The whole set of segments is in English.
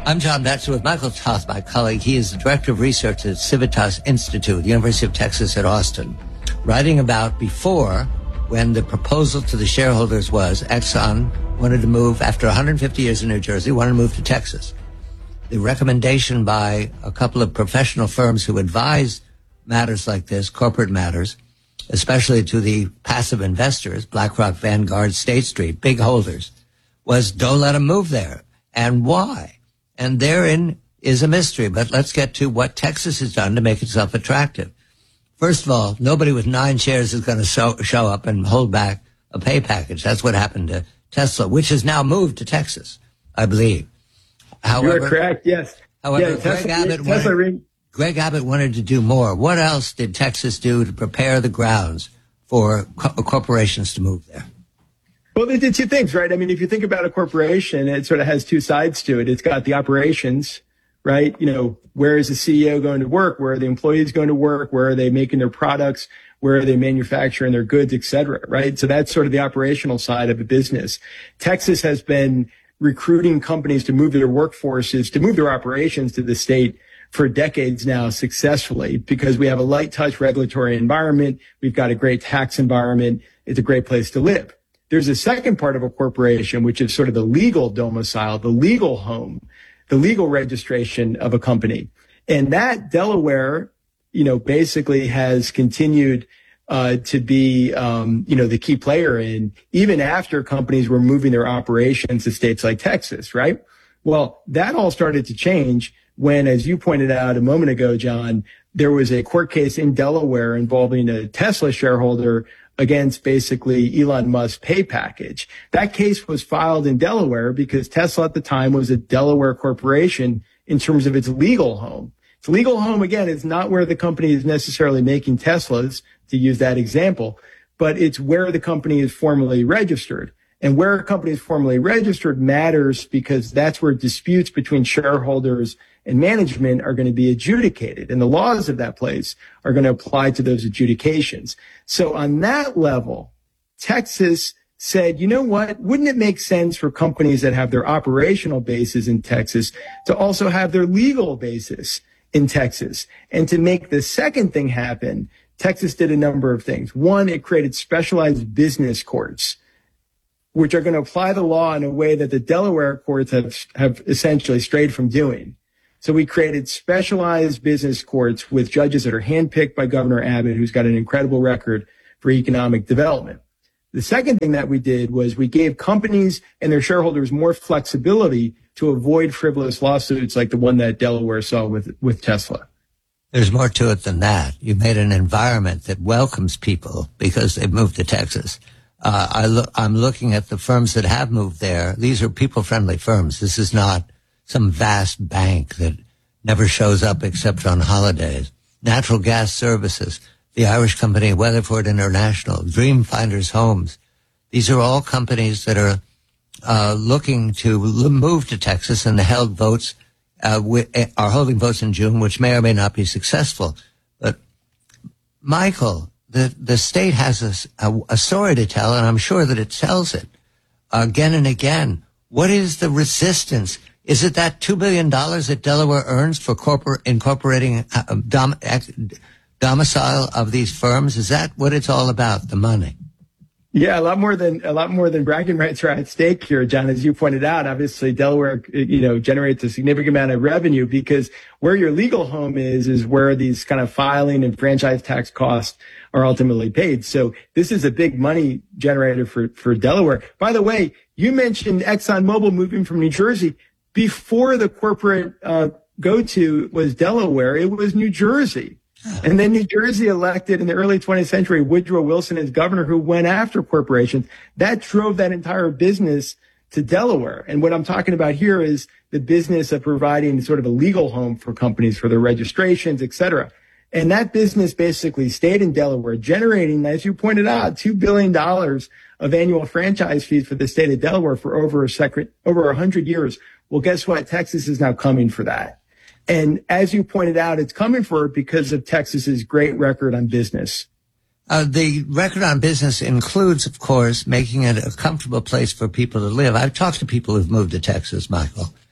I'm John Betzer with Michael Toth, my colleague. He is the Director of Research at Civitas Institute, University of Texas at Austin, writing about before when the proposal to the shareholders was Exxon wanted to move, after 150 years in New Jersey, wanted to move to Texas. The recommendation by a couple of professional firms who advise matters like this, corporate matters, especially to the passive investors, BlackRock, Vanguard, State Street, big holders, was don't let them move there. And why? And therein is a mystery. But let's get to what Texas has done to make itself attractive. First of all, nobody with 9 shares is going to show up and hold back a pay package. That's what happened to Tesla, which has now moved to Texas, I believe. However, you're correct, yes. However, Greg Abbott wanted to do more. What else did Texas do to prepare the grounds for corporations to move there? Well, they did 2 things, right? I mean, if you think about a corporation, it sort of has 2 sides to it. It's got the operations, right? You know, where is the CEO going to work? Where are the employees going to work? Where are they making their products? Where are they manufacturing their goods, et cetera, right? So that's sort of the operational side of a business. Texas has been recruiting companies to move their workforces, to move their operations to the state for decades now successfully, because we have a light touch regulatory environment. We've got a great tax environment. It's a great place to live. There's a second part of a corporation, which is sort of the legal domicile, the legal home, the legal registration of a company. And that Delaware, basically has continued to be, the key player in, even after companies were moving their operations to states like Texas, right? Well, that all started to change when, as you pointed out a moment ago, John, there was a court case in Delaware involving a Tesla shareholder against basically Elon Musk's pay package. That case was filed in Delaware because Tesla at the time was a Delaware corporation in terms of its legal home. Its legal home, again, is not where the company is necessarily making Teslas, to use that example, but it's where the company is formally registered. And where a company is formally registered matters because that's where disputes between shareholders and management are going to be adjudicated. And the laws of that place are going to apply to those adjudications. So on that level, Texas said, you know what? Wouldn't it make sense for companies that have their operational bases in Texas to also have their legal basis in Texas? And to make the second thing happen, Texas did a number of things. One, it created specialized business courts, which are going to apply the law in a way that the Delaware courts have essentially strayed from doing. So we created specialized business courts with judges that are handpicked by Governor Abbott, who's got an incredible record for economic development. The second thing that we did was we gave companies and their shareholders more flexibility to avoid frivolous lawsuits like the one that Delaware saw with Tesla. There's more to it than that. You made an environment that welcomes people because they've moved to Texas. I'm looking at the firms that have moved there. These are people-friendly firms. This is not some vast bank that never shows up except on holidays. Natural Gas Services, the Irish company Weatherford International, Dreamfinders Homes. These are all companies that are looking to move to Texas, and held votes, are holding votes in June, which may or may not be successful. But Michael, the state has a story to tell, and I'm sure that it tells it again and again. What is the resistance? Is it that $2 billion that Delaware earns for incorporating domicile of these firms? Is that what it's all about, the money? Yeah, a lot more than bragging rights are at stake here, John. As you pointed out, obviously Delaware, generates a significant amount of revenue because where your legal home is where these kind of filing and franchise tax costs are ultimately paid. So this is a big money generator for Delaware. By the way, you mentioned ExxonMobil moving from New Jersey. Before the corporate go-to was Delaware, it was New Jersey. And then New Jersey elected in the early 20th century Woodrow Wilson as governor, who went after corporations. That drove that entire business to Delaware. And what I'm talking about here is the business of providing sort of a legal home for companies for their registrations, et cetera. And that business basically stayed in Delaware, generating, as you pointed out, $2 billion of annual franchise fees for the state of Delaware for over 100 years. Well, guess what? Texas is now coming for that. And as you pointed out, it's coming for it because of Texas's great record on business. The record on business includes, of course, making it a comfortable place for people to live. I've talked to people who've moved to Texas, Michael,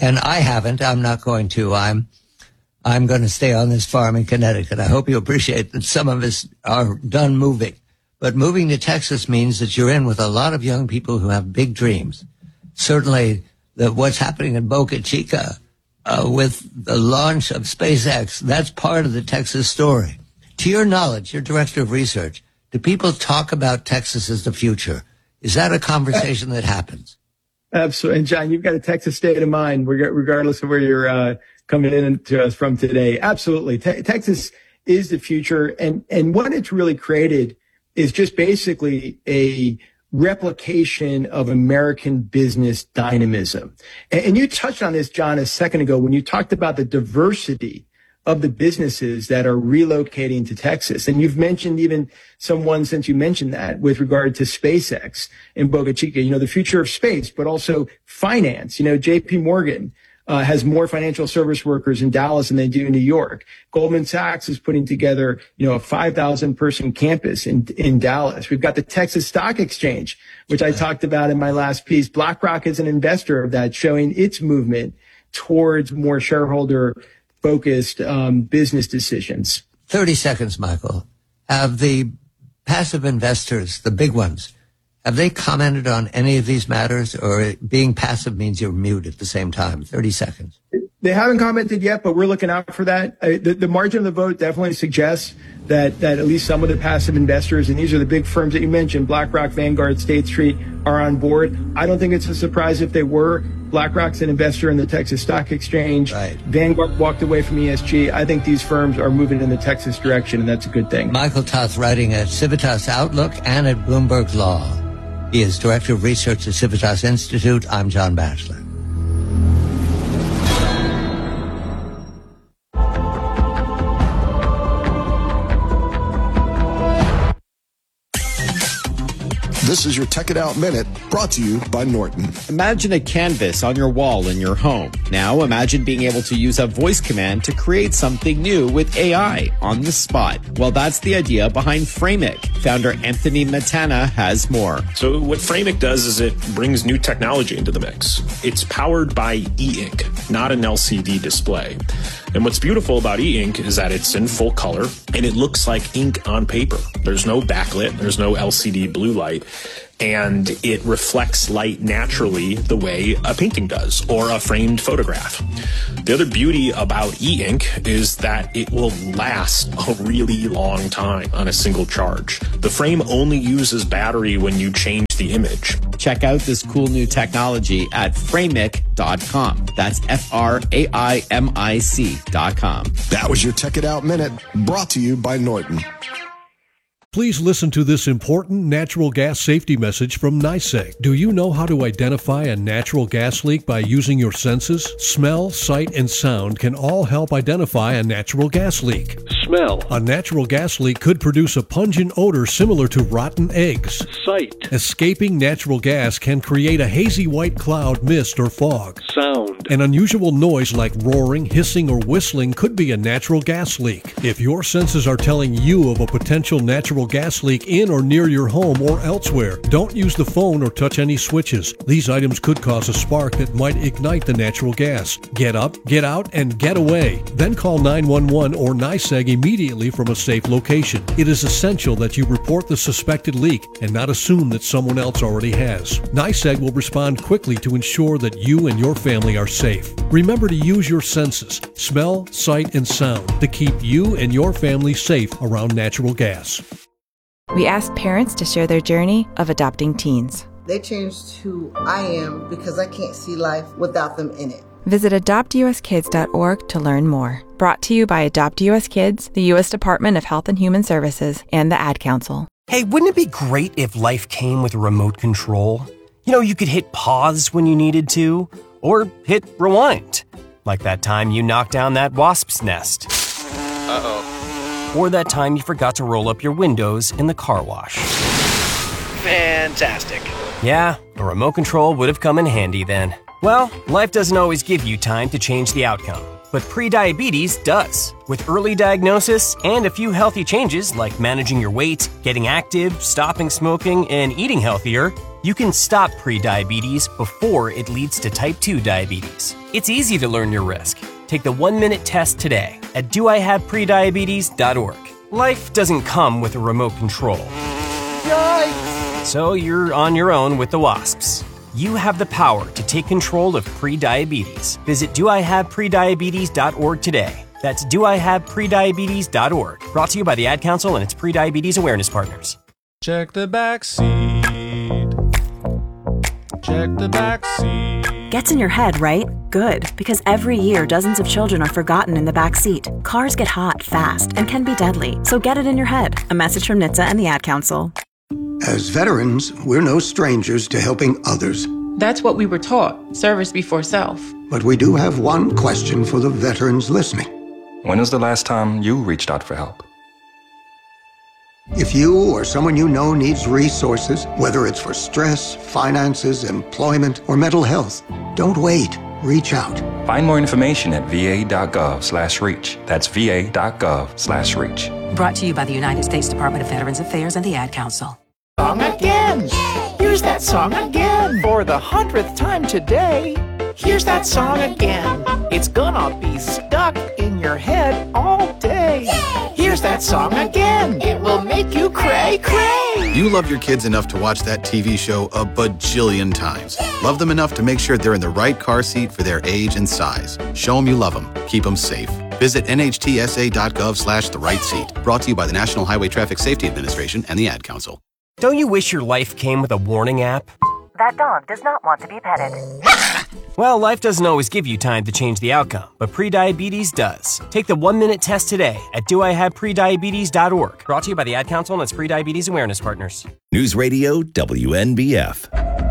And I haven't. I'm not going to. I'm going to stay on this farm in Connecticut. I hope you appreciate that some of us are done moving. But moving to Texas means that you're in with a lot of young people who have big dreams. Certainly, what's happening in Boca Chica with the launch of SpaceX, that's part of the Texas story. To your knowledge, you're director of research. Do people talk about Texas as the future? Is that a conversation that happens? Absolutely. And John, you've got a Texas state of mind, regardless of where you're coming in to us from today. Absolutely. Texas is the future. And what it's really created is just basically a replication of American business dynamism. And you touched on this, John, a second ago when you talked about the diversity of the businesses that are relocating to Texas. And you've mentioned even someone since you mentioned that with regard to SpaceX in Boca Chica, the future of space, but also finance. JP Morgan has more financial service workers in Dallas than they do in New York. Goldman Sachs is putting together, a 5,000 person campus in Dallas. We've got the Texas Stock Exchange, which I talked about in my last piece. BlackRock is an investor of that, showing its movement towards more shareholder focused business decisions. 30 seconds, Michael. Have the passive investors, the big ones, have they commented on any of these matters, or being passive means you're mute at the same time? 30 seconds. They haven't commented yet, but we're looking out for that. The margin of the vote definitely suggests that at least some of the passive investors, and these are the big firms that you mentioned, BlackRock, Vanguard, State Street, are on board. I don't think it's a surprise if they were. BlackRock's an investor in the Texas Stock Exchange. Right. Vanguard walked away from ESG. I think these firms are moving in the Texas direction, and that's a good thing. Michael Toth, writing at Civitas Outlook and at Bloomberg Law. He is Director of Research at Civitas Institute. I'm John Batchelor. This is your Tech It Out Minute, brought to you by Norton. Imagine a canvas on your wall in your home. Now imagine being able to use a voice command to create something new with AI on the spot. Well, that's the idea behind Framic. Founder Anthony Matana has more. So what Framic does is it brings new technology into the mix. It's powered by e-ink, not an LCD display. And what's beautiful about e-ink is that it's in full color and it looks like ink on paper. There's no backlit, there's no LCD blue light, and it reflects light naturally the way a painting does or a framed photograph. The other beauty about e-ink is that it will last a really long time on a single charge. The frame only uses battery when you change the image. Check out this cool new technology at framic.com. That's FRAIMIC.com. That was your Tech It Out Minute, brought to you by Norton. Please listen to this important natural gas safety message from NYSEG. Do you know how to identify a natural gas leak by using your senses? Smell, sight, and sound can all help identify a natural gas leak. Smell. A natural gas leak could produce a pungent odor similar to rotten eggs. Sight. Escaping natural gas can create a hazy white cloud, mist, or fog. Sound. An unusual noise like roaring, hissing, or whistling could be a natural gas leak. If your senses are telling you of a potential natural gas leak in or near your home or elsewhere, don't use the phone or touch any switches. These items could cause a spark that might ignite the natural gas. Get up, get out, and get away. Then call 911 or NYSEG immediately from a safe location. It is essential that you report the suspected leak and not assume that someone else already has. NYSEG will respond quickly to ensure that you and your family are safe. Remember to use your senses, smell, sight, and sound to keep you and your family safe around natural gas. We asked parents to share their journey of adopting teens. They changed who I am because I can't see life without them in it. Visit adoptuskids.org to learn more. Brought to you by Adopt US Kids, the U.S. Department of Health and Human Services, and the Ad Council. Hey, wouldn't it be great if life came with a remote control? You know, you could hit pause when you needed to, or hit rewind. Like that time you knocked down that wasp's nest. Uh-oh. Or that time you forgot to roll up your windows in the car wash. Fantastic. Yeah, a remote control would have come in handy then. Well, life doesn't always give you time to change the outcome, but prediabetes does. With early diagnosis and a few healthy changes like managing your weight, getting active, stopping smoking, and eating healthier, You can stop prediabetes before it leads to type 2 diabetes. It's easy to learn your risk. Take the 1-minute test today at doihaveprediabetes.org. Life doesn't come with a remote control. Yikes! So you're on your own with the WASPs. You have the power to take control of prediabetes. Visit doihaveprediabetes.org today. That's doihaveprediabetes.org. Brought to you by the Ad Council and its Prediabetes Awareness Partners. Check the back seat. Check the back seat. Gets in your head, right? Good, because every year dozens of children are forgotten in the back seat. Cars get hot fast and can be deadly, so get it in your head. A message from NHTSA and the Ad Council. As veterans, we're no strangers to helping others. That's what we were taught, service before self. But we do have one question for the veterans listening. When was the last time you reached out for help? If you or someone you know needs resources, whether it's for stress, finances, employment, or mental health, don't wait. Reach out. Find more information at va.gov/reach. That's va.gov/reach. Brought to you by the United States Department of Veterans Affairs and the Ad Council. Song again. Here's that song again. For the 100th time today. Here's that song again. It's gonna be stuck in your head all day. Here's that song again. It will make you cray, cray. You love your kids enough to watch that TV show a bajillion times. Love them enough to make sure they're in the right car seat for their age and size. Show them you love them. Keep them safe. Visit nhtsa.gov/the-right-seat. Brought to you by the National Highway Traffic Safety Administration and the Ad Council. Don't you wish your life came with a warning app? That dog does not want to be petted. Well, life doesn't always give you time to change the outcome, but prediabetes does. Take the 1-minute test today at doihaveprediabetes.org. Brought to you by the Ad Council and its Prediabetes Awareness Partners. News Radio WNBF.